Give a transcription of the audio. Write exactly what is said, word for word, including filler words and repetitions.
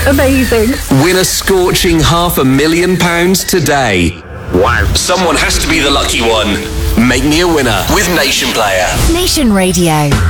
Amazing. Win a scorching half a million pounds today. Wow. Someone has to be the lucky one. Make me a winner with Nation Player. Nation Radio.